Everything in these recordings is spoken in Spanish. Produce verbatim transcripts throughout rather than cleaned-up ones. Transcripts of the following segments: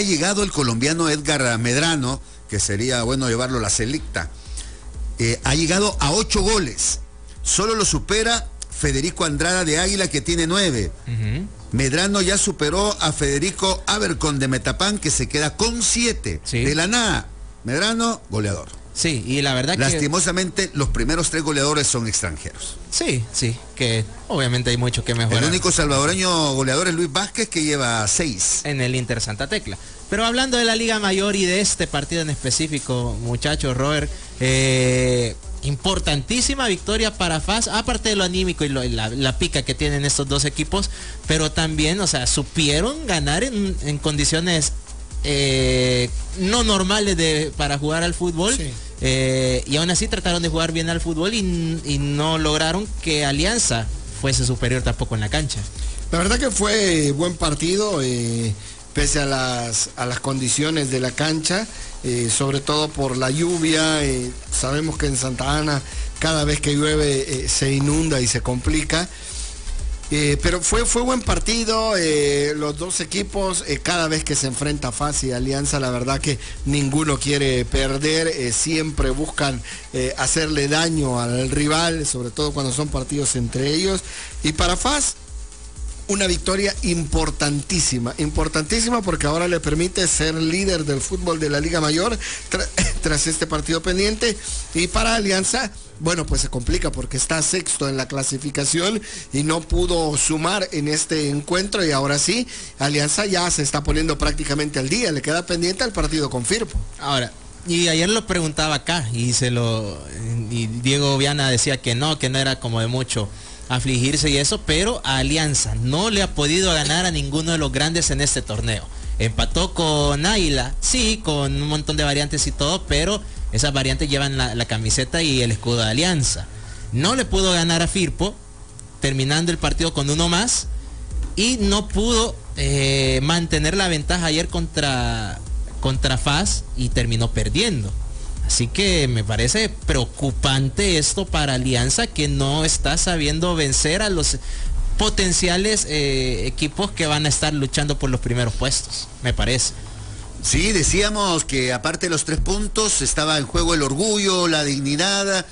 llegado el colombiano Edgar Medrano, que sería bueno llevarlo a la selecta. Eh, ha llegado a ocho goles. Solo lo supera Federico Andrada de Águila, que tiene nueve. Uh-huh. Medrano ya superó a Federico Abercón de Metapán, que se queda con siete. Sí. De la nada, Medrano, goleador. Sí, y la verdad Lastimosamente, que... los primeros tres goleadores son extranjeros. Sí, sí, que obviamente hay mucho que mejorar. El único salvadoreño goleador es Luis Vázquez, que lleva seis. En el Inter Santa Tecla. Pero hablando de la Liga Mayor y de este partido en específico, muchachos, Robert, eh, importantísima victoria para F A S, aparte de lo anímico y lo, la, la pica que tienen estos dos equipos, pero también, o sea, supieron ganar en, en condiciones eh, no normales de, para jugar al fútbol. Sí. Eh, y aún así trataron de jugar bien al fútbol y, y no lograron que Alianza fuese superior tampoco en la cancha. La verdad que fue buen partido, eh, pese a las, a las condiciones de la cancha, eh, sobre todo por la lluvia. Eh, sabemos que en Santa Ana cada vez que llueve eh, se inunda y se complica. Eh, pero fue, fue buen partido, eh, los dos equipos, eh, cada vez que se enfrenta F A S y Alianza, la verdad que ninguno quiere perder, eh, siempre buscan eh, hacerle daño al rival, sobre todo cuando son partidos entre ellos. Y para F A S, una victoria importantísima, importantísima porque ahora le permite ser líder del fútbol de la Liga Mayor tra tras este partido pendiente. Y para Alianza, bueno, pues se complica porque está sexto en la clasificación y no pudo sumar en este encuentro, y ahora sí, Alianza ya se está poniendo prácticamente al día, le queda pendiente el partido con Firpo. Ahora, y ayer lo preguntaba acá y se lo y Diego Viana decía que no, que no era como de mucho afligirse y eso, pero a Alianza no le ha podido ganar a ninguno de los grandes en este torneo. Empató con Águila, sí, con un montón de variantes y todo, pero esas variantes llevan la, la camiseta y el escudo de Alianza. No le pudo ganar a Firpo, terminando el partido con uno más, y no pudo eh, mantener la ventaja ayer contra, contra F A S y terminó perdiendo. Así que me parece preocupante esto para Alianza, que no está sabiendo vencer a los potenciales eh, equipos que van a estar luchando por los primeros puestos, me parece. Sí, decíamos que aparte de los tres puntos estaba en juego el orgullo, la dignidad.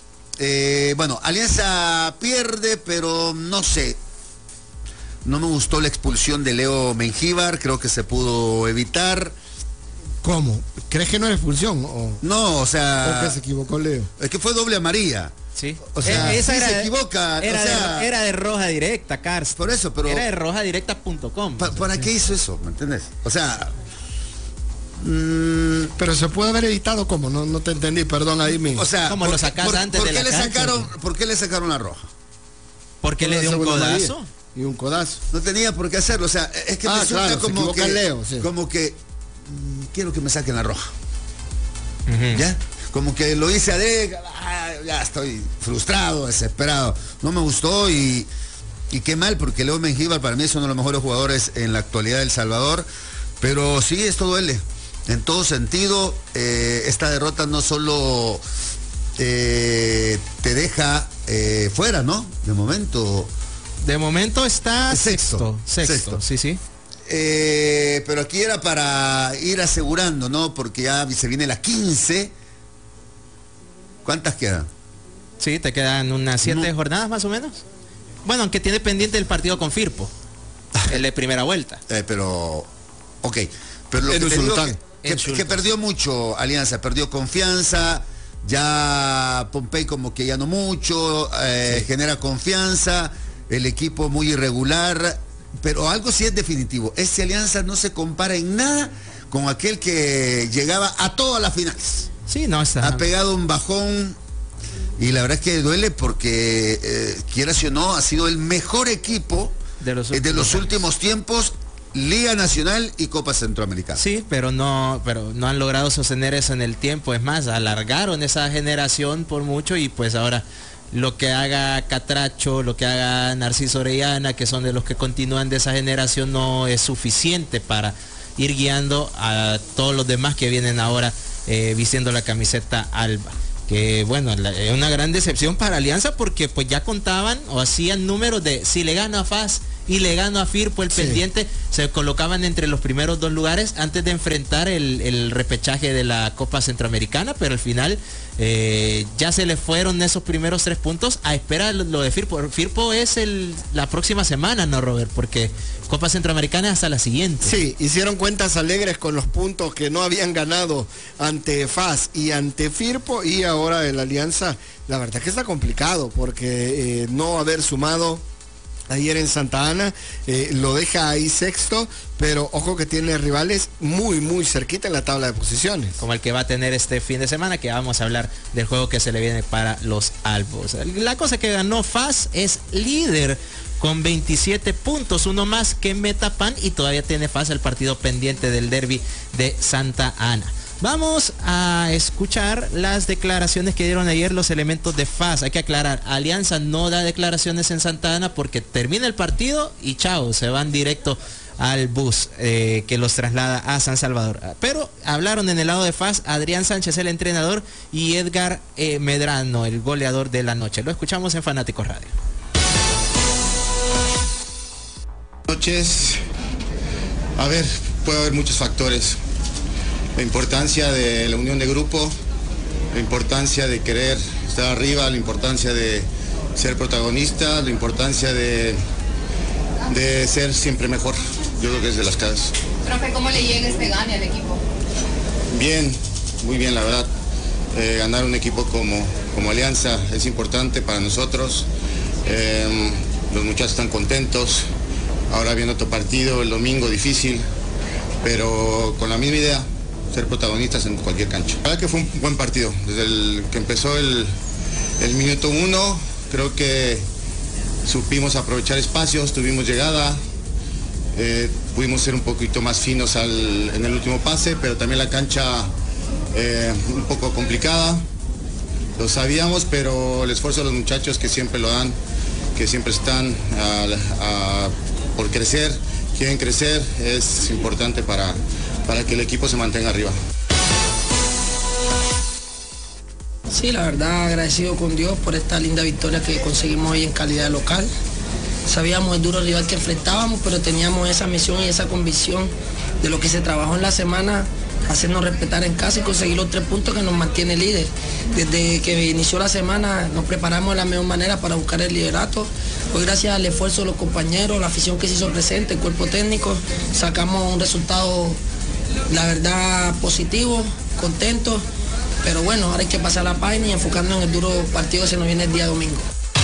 Eh, bueno, Alianza pierde, pero no sé. No me gustó la expulsión de Leo Mengíbar, creo que se pudo evitar. ¿Cómo? ¿Crees que no es expulsión? O... No, o sea... ¿O que se equivocó Leo? Es que fue doble amarilla. Sí. O sea, eh, esa sí era, se equivoca. Era, o sea, de, era de roja directa, Cars. Por eso, pero... Era de roja directa punto com. Pa, ¿Para qué hizo eso? ¿Me entiendes? O sea... Mmm, pero se puede haber evitado, ¿cómo? No, no te entendí, perdón, ahí mismo. O sea, como lo sacas por, antes por de qué la le cancha, sacaron, ¿por qué le sacaron la roja? Porque le dio un codazo. María. Y un codazo. No tenía por qué hacerlo, o sea, es que ah, me claro, como que, Leo, sí. como que mmm, quiero que me saquen la roja. Uh-huh. ¿Ya? Como que lo hice a de, ah, ya estoy frustrado, desesperado. No me gustó y, y qué mal, porque Leo Mengíbar para mí es uno de los mejores jugadores en la actualidad de El Salvador. Pero sí, esto duele. En todo sentido, eh, esta derrota no solo eh, te deja eh, fuera, ¿no? De momento. De momento está sexto. Sexto, sexto. sí, sí. Eh, pero aquí era para ir asegurando, ¿no? Porque ya se viene la quince. ¿Cuántas quedan? Sí, te quedan unas siete no. jornadas más o menos. Bueno, aunque tiene pendiente el partido con Firpo, el de primera vuelta. Eh, pero, ok. Pero lo que, te digo que, que, que perdió mucho Alianza, perdió confianza. Ya Pompey como que ya no mucho, eh, sí. genera confianza. El equipo muy irregular. Pero algo sí es definitivo. Este Alianza no se compara en nada con aquel que llegaba a todas las finales. Sí, no está. Ha pegado un bajón y la verdad es que duele porque, eh, quieras o no, ha sido el mejor equipo de los, eh, de los últimos tiempos, Liga Nacional y Copa Centroamericana. Sí, pero no, pero no han logrado sostener eso en el tiempo. Es más, alargaron esa generación por mucho y pues ahora lo que haga Catracho, lo que haga Narciso Orellana, que son de los que continúan de esa generación, no es suficiente para ir guiando a todos los demás que vienen ahora eh, vistiendo la camiseta alba. Que bueno, la, es una gran decepción para Alianza porque pues ya contaban o hacían números de si le gana a F A S y le ganó a Firpo el sí. pendiente, se colocaban entre los primeros dos lugares antes de enfrentar el, el repechaje de la Copa Centroamericana, pero al final eh, ya se le fueron esos primeros tres puntos a esperar lo de Firpo. Firpo es el, la próxima semana, ¿no, Robert? Porque Copa Centroamericana es hasta la siguiente. Sí, hicieron cuentas alegres con los puntos que no habían ganado ante F A S y ante Firpo, y ahora en la Alianza, la verdad que está complicado, porque eh, no haber sumado ayer en Santa Ana eh, lo deja ahí sexto, pero ojo que tiene rivales muy muy cerquita en la tabla de posiciones, como el que va a tener este fin de semana, que vamos a hablar del juego que se le viene para los albos. La cosa que ganó F A S es líder con veintisiete puntos, uno más que Metapan, y todavía tiene F A S el partido pendiente del derbi de Santa Ana. Vamos a escuchar las declaraciones que dieron ayer los elementos de F A S. Hay que aclarar, Alianza no da declaraciones en Santa Ana porque termina el partido y chao, se van directo al bus eh, que los traslada a San Salvador. Pero hablaron en el lado de F A S Adrián Sánchez, el entrenador, y Edgar eh, Medrano, el goleador de la noche. Lo escuchamos en Fanáticos Radio. Noches, a ver, puede haber muchos factores. La importancia de la unión de grupo, la importancia de querer estar arriba, la importancia de ser protagonista, la importancia de, de ser siempre mejor. Yo creo que es de las claves. Profe, ¿cómo le llega este gane al equipo? Bien, muy bien, la verdad. Eh, ganar un equipo como, como Alianza es importante para nosotros. Eh, los muchachos están contentos. Ahora viene otro partido el domingo difícil, pero con la misma idea, ser protagonistas en cualquier cancha. La verdad que fue un buen partido. Desde el que empezó el, el minuto uno, creo que supimos aprovechar espacios, tuvimos llegada, eh, pudimos ser un poquito más finos al, en el último pase, pero también la cancha eh, un poco complicada. Lo sabíamos, pero el esfuerzo de los muchachos que siempre lo dan, que siempre están a, a, por crecer, quieren crecer, es importante para para que el equipo se mantenga arriba. Sí, la verdad agradecido con Dios por esta linda victoria que conseguimos hoy en calidad local. Sabíamos el duro rival que enfrentábamos, pero teníamos esa misión y esa convicción de lo que se trabajó en la semana, hacernos respetar en casa y conseguir los tres puntos que nos mantiene líder. Desde que inició la semana nos preparamos de la mejor manera para buscar el liderato. Hoy, gracias al esfuerzo de los compañeros, la afición que se hizo presente, el cuerpo técnico, sacamos un resultado, la verdad, positivo, contento, pero bueno, ahora hay que pasar la página y enfocarnos en el duro partido que se nos viene el día domingo.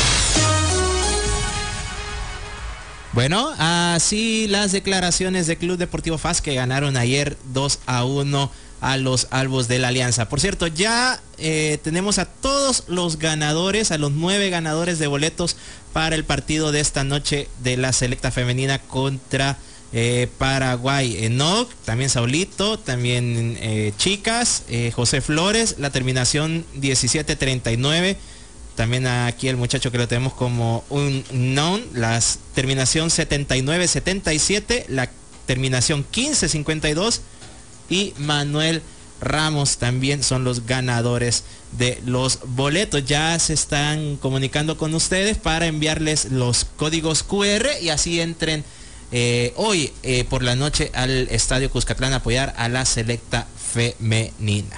Bueno, así las declaraciones del Club Deportivo F A S, que ganaron ayer dos a uno a los albos de la Alianza. Por cierto, ya eh, tenemos a todos los ganadores, a los nueve ganadores de boletos para el partido de esta noche de la selecta femenina contra Eh, Paraguay. Enoch, también Saulito, también eh, Chicas, eh, José Flores, la terminación diecisiete treinta y nueve, también aquí el muchacho que lo tenemos como un non, la terminación setenta y nueve setenta y siete, la terminación quince cincuenta y dos, y Manuel Ramos también son los ganadores de los boletos. Ya se están comunicando con ustedes para enviarles los códigos Q R y así entren Eh, hoy eh, por la noche al Estadio Cuscatlán a apoyar a la selecta femenina.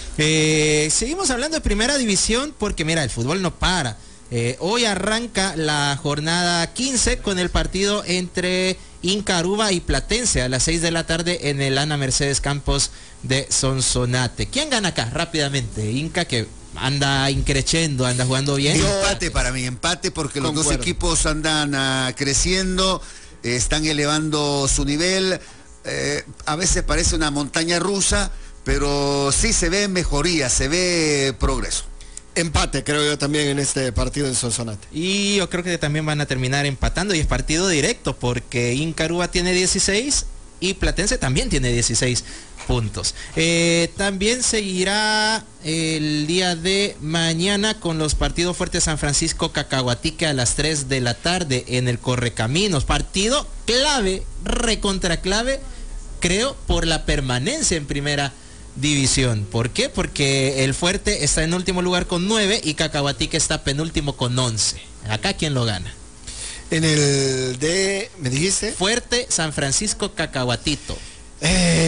Eh, seguimos hablando de primera división porque mira, el fútbol no para. Eh, hoy arranca la jornada quince con el partido entre Inca Aruba y Platense a las seis de la tarde en el Ana Mercedes Campos de Sonsonate. ¿Quién gana acá? Rápidamente. Inca, que anda increciendo, anda jugando bien. Empate para mí, empate porque los Concuerdo. dos equipos andan uh, creciendo. Están elevando su nivel, eh, a veces parece una montaña rusa, pero sí se ve mejoría, se ve progreso. Empate, creo yo, también en este partido en Sonsonate. Y yo creo que también van a terminar empatando, y es partido directo, porque Inca Aruba tiene dieciséis y Platense también tiene dieciséis puntos. Eh, también seguirá el día de mañana con los partidos fuertes San Francisco Cacahuatique a las tres de la tarde en el Correcaminos. Partido clave, recontra clave, creo, por la permanencia en primera división. ¿Por qué? Porque el Fuerte está en último lugar con nueve y Cacahuatique está penúltimo con once. Acá, ¿quién lo gana? En el de, ¿me dijiste? Fuerte San Francisco Cacahuatito. Eh,